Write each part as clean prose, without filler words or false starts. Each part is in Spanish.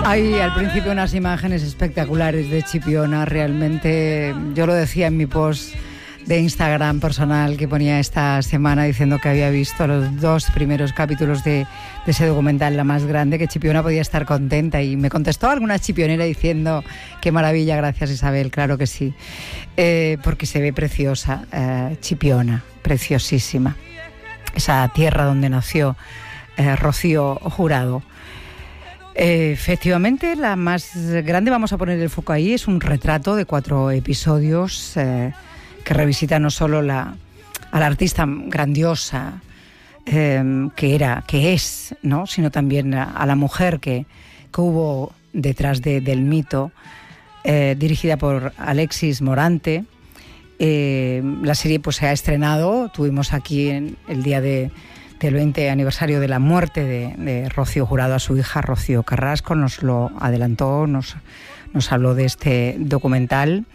Hay al principio unas imágenes espectaculares de Chipiona, realmente. Yo lo decía en mi post de Instagram personal que ponía esta semana diciendo que había visto los 2 primeros capítulos de ese documental, La Más Grande, que Chipiona podía estar contenta, y me contestó alguna chipionera diciendo qué maravilla, gracias Isabel, claro que sí, porque se ve preciosa Chipiona, preciosísima, esa tierra donde nació Rocío Jurado. Efectivamente, La Más Grande, vamos a poner el foco ahí, es un retrato de 4 episodios que revisita no solo a la artista grandiosa que es, ¿no?, sino también a la mujer que hubo detrás del mito, dirigida por Alexis Morante. La serie pues se ha estrenado, tuvimos aquí en el día del 20 aniversario de la muerte de Rocío Jurado a su hija Rocío Carrasco, nos lo adelantó, nos habló de este documental.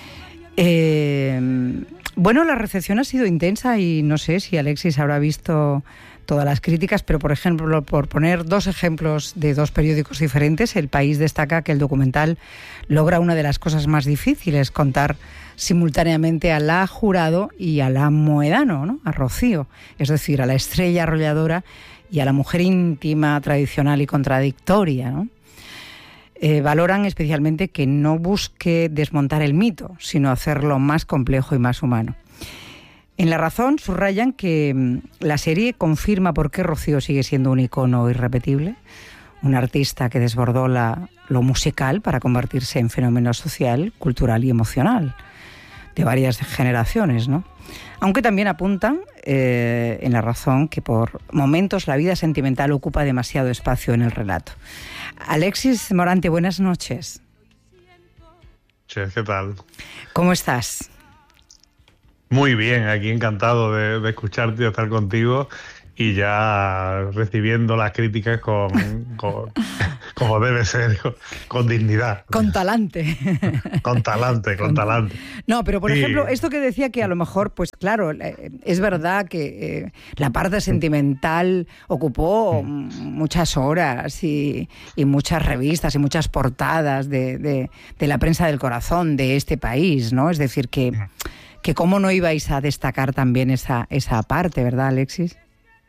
Bueno, la recepción ha sido intensa y no sé si Alexis habrá visto todas las críticas, pero por ejemplo, por poner 2 ejemplos de 2 periódicos diferentes, El País destaca que el documental logra una de las cosas más difíciles, contar simultáneamente a la Jurado y a la Moedano, ¿no?, a Rocío, es decir, a la estrella arrolladora y a la mujer íntima, tradicional y contradictoria, ¿no? Valoran especialmente que no busque desmontar el mito, sino hacerlo más complejo y más humano. En La Razón subrayan que la serie confirma por qué Rocío sigue siendo un icono irrepetible, un artista que desbordó lo musical para convertirse en fenómeno social, cultural y emocional de varias generaciones, ¿no? Aunque también apuntan en La Razón que por momentos la vida sentimental ocupa demasiado espacio en el relato. Alexis Morante, buenas noches. Che, ¿qué tal? ¿Cómo estás? Muy bien, aquí encantado de escucharte y de estar contigo, y ya recibiendo las críticas como debe ser, con dignidad. Con talante. Con talante. No, pero por ejemplo, esto que decía que a lo mejor, pues claro, es verdad que la parte sentimental ocupó muchas horas y muchas revistas y muchas portadas de la prensa del corazón de este país, ¿no? Es decir, que cómo no ibais a destacar también esa parte, ¿verdad, Alexis?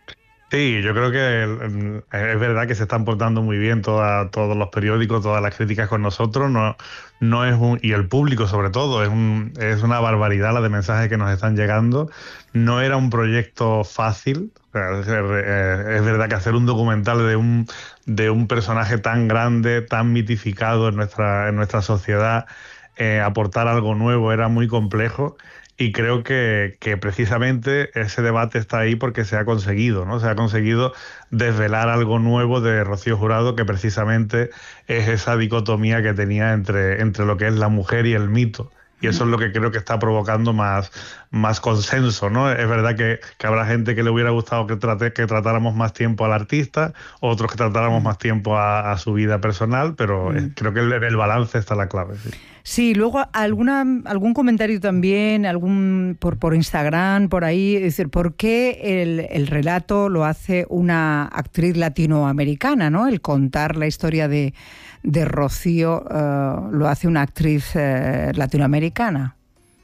Sí, yo creo que es verdad que se están portando muy bien todos los periódicos, todas las críticas con nosotros, no es y el público sobre todo, es una barbaridad la de mensajes que nos están llegando. No era un proyecto fácil, es verdad que hacer un documental de un personaje tan grande, tan mitificado en nuestra sociedad, aportar algo nuevo era muy complejo. Y creo que precisamente ese debate está ahí porque se ha conseguido, ¿no? Se ha conseguido desvelar algo nuevo de Rocío Jurado, que precisamente es esa dicotomía que tenía entre lo que es la mujer y el mito. Y eso es lo que creo que está provocando más consenso, ¿no? Es verdad que habrá gente que le hubiera gustado que tratáramos más tiempo al artista, otros que tratáramos más tiempo a su vida personal, pero creo que en el balance está la clave, sí. Sí, luego algún comentario también, por Instagram, por ahí, es decir, ¿por qué el relato lo hace una actriz latinoamericana, ¿no? El contar la historia de Rocío lo hace una actriz latinoamericana.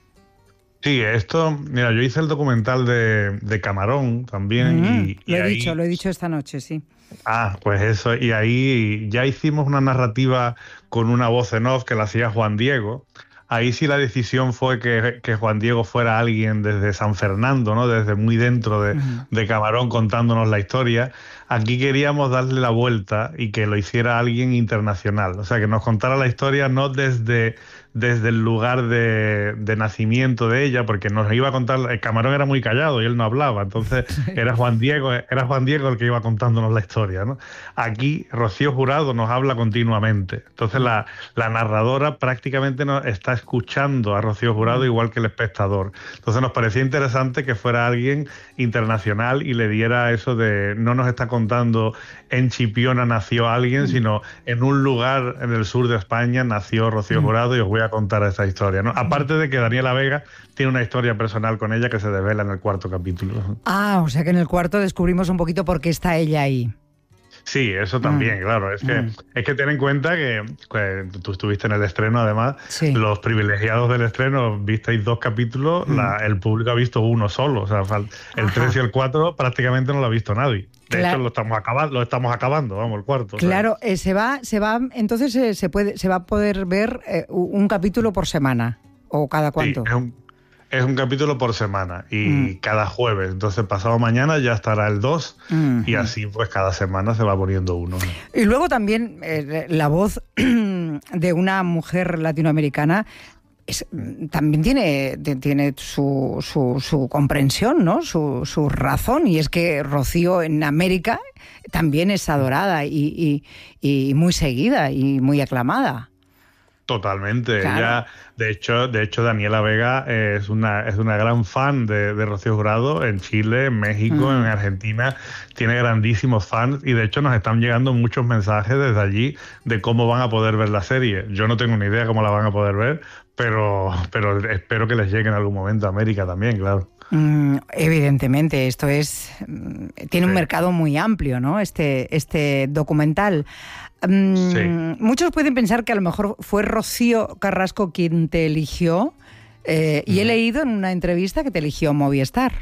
Sí, mira, yo hice el documental de Camarón también. Lo he dicho esta noche, sí. Ah, pues eso, y ahí ya hicimos una narrativa con una voz en off que la hacía Juan Diego. Ahí sí la decisión fue que Juan Diego fuera alguien desde San Fernando, ¿no? Desde muy dentro de Camarón, contándonos la historia. Aquí queríamos darle la vuelta y que lo hiciera alguien internacional. O sea, que nos contara la historia no desde el lugar de nacimiento de ella, porque nos iba a contar. El Camarón era muy callado y él no hablaba, entonces era Juan Diego el que iba contándonos la historia, ¿no? Aquí Rocío Jurado nos habla continuamente. Entonces la narradora prácticamente nos está escuchando a Rocío Jurado igual que el espectador. Entonces nos parecía interesante que fuera alguien internacional y le diera eso de no nos está contando en Chipiona nació alguien, sino en un lugar en el sur de España nació Rocío Jurado, y os voy a contar esa historia, ¿no? Aparte de que Daniela Vega tiene una historia personal con ella que se desvela en el 4º capítulo. Ah, o sea que en el 4 descubrimos un poquito por qué está ella ahí. Sí, eso también, claro. Es que ten en cuenta que tú estuviste en el estreno, además, Sí. los privilegiados del estreno visteis 2 capítulos, el público ha visto uno solo. O sea, el 3 y el 4 prácticamente no lo ha visto nadie. De hecho, lo estamos acabando, vamos, el cuarto. Claro, entonces se va a poder ver un capítulo por semana, ¿o cada cuánto? Sí, es un capítulo por semana y cada jueves. Entonces, pasado mañana ya estará el 2 y así pues cada semana se va poniendo uno. Y luego también la voz de una mujer latinoamericana también tiene su comprensión, ¿no? Su razón, y es que Rocío en América también es adorada y muy seguida y muy aclamada. Totalmente. Claro. Ella, de hecho, Daniela Vega es una gran fan de Rocío Jurado en Chile, en México, en Argentina. Tiene grandísimos fans y de hecho nos están llegando muchos mensajes desde allí de cómo van a poder ver la serie. Yo no tengo ni idea cómo la van a poder ver, pero espero que les llegue en algún momento a América también, claro. Evidentemente, tiene un mercado muy amplio, ¿no? Este documental. Sí. Muchos pueden pensar que a lo mejor fue Rocío Carrasco quien te eligió, y he leído en una entrevista que te eligió Movistar.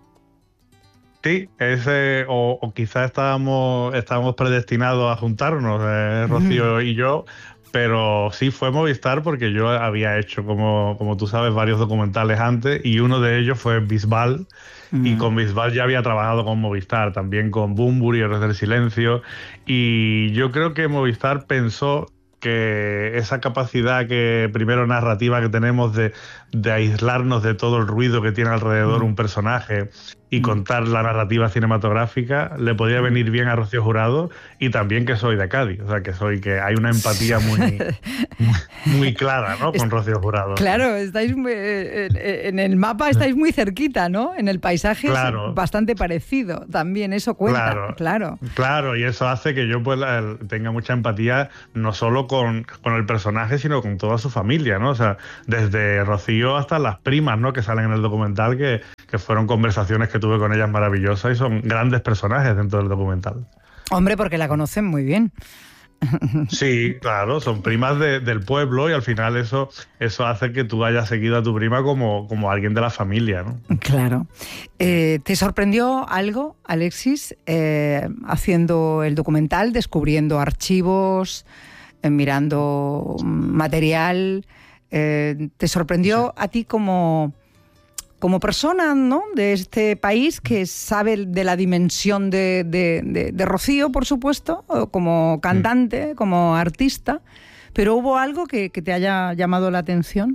Sí, o quizás estábamos predestinados a juntarnos, Rocío y yo. Pero sí fue Movistar porque yo había hecho, como tú sabes, varios documentales antes y uno de ellos fue Bisbal. Y con Bisbal ya había trabajado con Movistar, también con Bunbury, Héroes del Silencio. Y yo creo que Movistar pensó que esa capacidad primero narrativa que tenemos de aislarnos de todo el ruido que tiene alrededor un personaje y contar la narrativa cinematográfica le podía venir bien a Rocío Jurado, y también que soy de Cádiz, o sea que hay una empatía muy clara, ¿no? Con Rocío Jurado. Claro, estáis en el mapa estáis muy cerquita, ¿no? En el paisaje claro. Es bastante parecido, también eso cuenta, claro. Y eso hace que yo pues tenga mucha empatía no solo con el personaje, sino con toda su familia, ¿no? O sea, desde Rocío hasta las primas, ¿no? Que salen en el documental, que fueron conversaciones que tuve con ellas maravillosas y son grandes personajes dentro del documental. Hombre, porque la conocen muy bien. Sí, claro, son primas del pueblo y al final eso hace que tú hayas seguido a tu prima como alguien de la familia, ¿no? Claro. ¿Te sorprendió algo, Alexis, haciendo el documental, descubriendo archivos, mirando material? ¿Te sorprendió a ti como persona, ¿no?, de este país que sabe de la dimensión de Rocío, por supuesto, como cantante, como artista, pero hubo algo que te haya llamado la atención?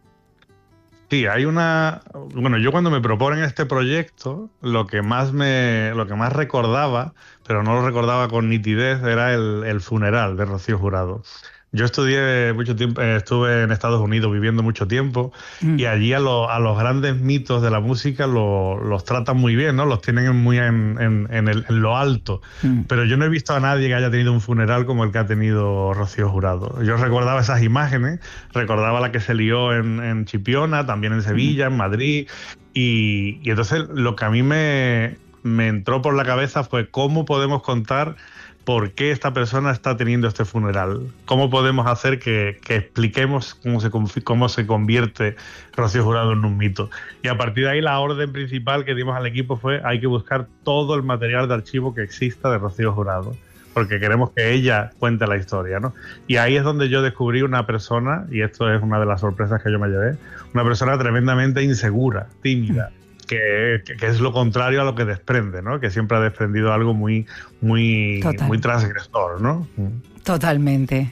Sí, yo cuando me proponen este proyecto, lo que más recordaba, pero no lo recordaba con nitidez, era el funeral de Rocío Jurado. Yo estudié mucho tiempo, estuve en Estados Unidos viviendo mucho tiempo, y allí a los grandes mitos de la música los tratan muy bien, ¿no? Los tienen muy en lo alto. Pero yo no he visto a nadie que haya tenido un funeral como el que ha tenido Rocío Jurado. Yo recordaba esas imágenes, recordaba la que se lió en Chipiona, también en Sevilla, en Madrid, y entonces lo que a mí me entró por la cabeza fue cómo podemos contar por qué esta persona está teniendo este funeral. ¿Cómo podemos hacer que expliquemos cómo se convierte Rocío Jurado en un mito? Y a partir de ahí la orden principal que dimos al equipo fue: hay que buscar todo el material de archivo que exista de Rocío Jurado, porque queremos que ella cuente la historia, ¿no? Y ahí es donde yo descubrí una persona, y esto es una de las sorpresas que yo me llevé, una persona tremendamente insegura, tímida, que es lo contrario a lo que desprende, ¿no? Que siempre ha desprendido algo muy transgresor, ¿no? Totalmente.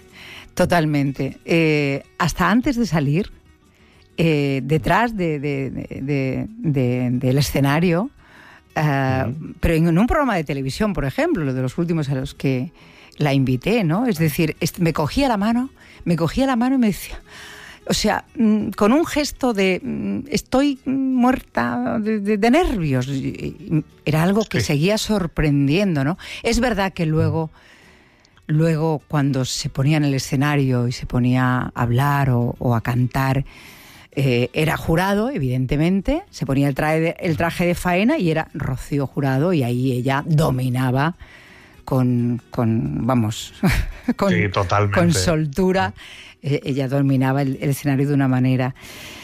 Hasta antes de salir, detrás del escenario, pero en un programa de televisión, por ejemplo, lo de los últimos a los que la invité, ¿no? Es decir, me cogía la mano y me decía... O sea, con un gesto de estoy muerta de nervios. Era algo que seguía sorprendiendo, ¿no? Es verdad que luego cuando se ponía en el escenario y se ponía a hablar o a cantar, era Jurado, evidentemente, se ponía el traje de faena y era Rocío Jurado, y ahí ella dominaba vamos, sí, totalmente, con soltura. Ella dominaba el escenario de una manera.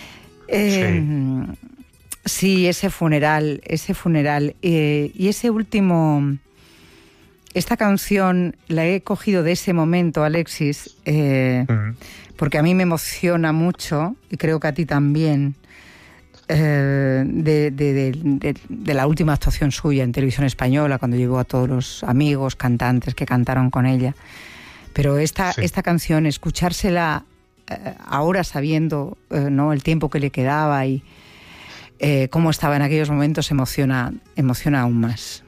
Sí, ese funeral y ese último. Esta canción la he cogido de ese momento, Alexis, porque a mí me emociona mucho, y creo que a ti también, de la última actuación suya en Televisión Española, cuando llevó a todos los amigos cantantes que cantaron con ella. Pero esta canción, escuchársela ahora sabiendo ¿no? el tiempo que le quedaba y cómo estaba en aquellos momentos, emociona aún más.